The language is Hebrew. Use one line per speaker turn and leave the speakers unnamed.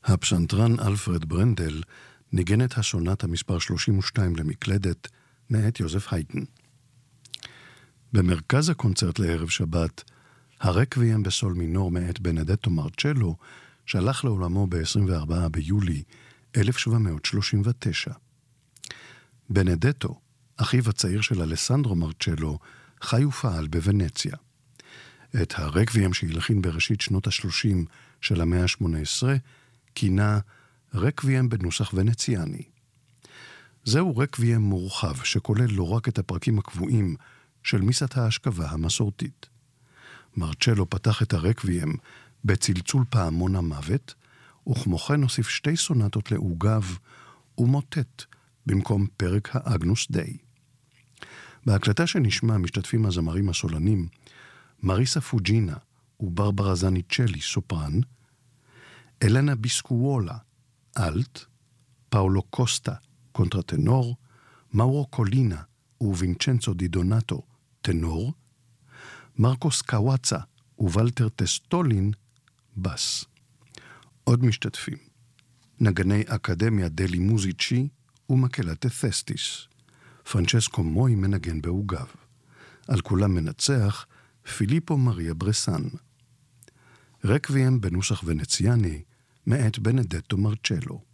הפסנתרן אלפרד ברנדל ניגן את הסונטה מספר 32 למקלדת מאת יוזף היידן. במרכז הקונצרט לערב שבת, הרקוויאם בסול מינור מאת בנדטו מרצ'לו, שהלך לעולמו ב-24 ביולי 1739. בנדטו, אחיו הצעיר של אלסנדרו מרצ'לו, חי ופעל בוונציה. את הרקוויאם שהלחין בראשית שנות ה-30 של המאה ה-18, כינה רקוויאם בנוסח ונציאני. זהו רקוויאם מורחב שכולל לא רק את הפרקים הקבועים של מיסת ההשכבה המסורתית. מרצ'לו פתח את הרקוויאם בצלצול פעמון המוות, וכמו כן הוסיף 2 סונטות לעוגב ומוטט במקום פרק האגנוס דיי. בהקלטה שנשמע משתתפים הזמרים הסולנים מריסה פוג'ינה וברברה זניצ'לי סופרן, אלנה ביסקואולה אלט, פאולו קוסטה קונטרטנור, מאורו קולינה ווינצ'נצו די דונטו טנור, מרקוס קוואצה וולטר טסטולין בס. עוד משתתפים נגני אקדמיה דלי מוזיצ'י ומקהלת תסטיס. פרנצ'סקו מוי מנגן בעוגב. על כולם מנצח פיליפו מריה ברסן. רקוויאם בנוסח ונציאני מאת בנדטו מרצ'לו.